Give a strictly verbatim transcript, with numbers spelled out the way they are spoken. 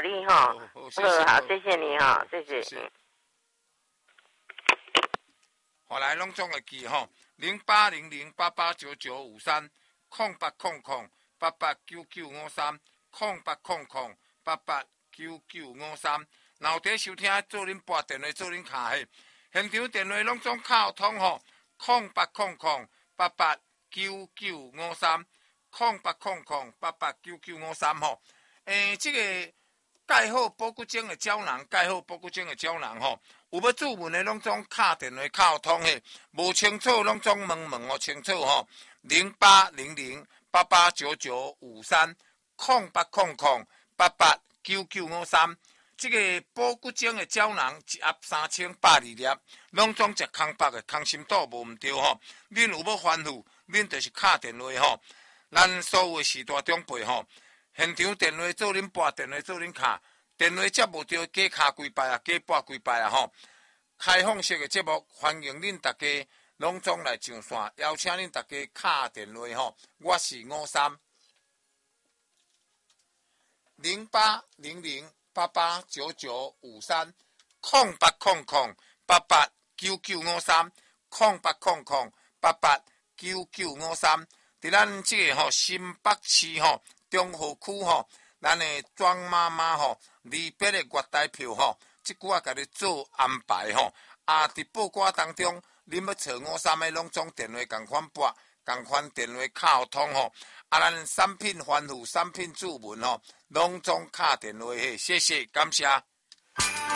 你哈。 好，谢谢。 好，谢谢你哈，谢谢。 谢谢。后来拢总会记吼，零八零零八八九九五三，空八空空八八九九五三，空八空空八八九九五三。然后伫收听做恁拨电话做恁卡迄，现场电话拢总靠通吼，空八空空八八九九五三，空八空空八八九九五三吼。诶，这个盖好保骨精的胶囊，盖好保骨精的胶囊吼。有要注文的，拢总敲电话敲通的，无清楚拢总问问哦清楚吼。零八零零八八九九五三，空八空空八八九九五三。这个保骨精的胶囊一盒三千百二粒，拢总食康北的，康心岛无毋对吼。恁有要吩咐，恁就是敲电话吼。咱所有的时大长辈吼，现场电话做恁拨电话做恁敲。电话接无到，加卡几摆啊，加拨几摆啊吼！开放式的节目，欢迎恁大家拢总来上线，邀请恁大家敲电话吼。我是五三零八零零八八九九五三，空八空空八八九九五三，空八空空八八九九五三。伫咱这个吼新北市吼中和区吼。咱的庄妈妈吼，离别的月台票吼，即句啊，甲你做安排吼。啊，伫报歌当中，恁要找五三个拢总电话共款拨，共款电话敲通吼。啊，咱产品吩咐、产品注文吼，拢总敲电话嘿，谢谢，感谢。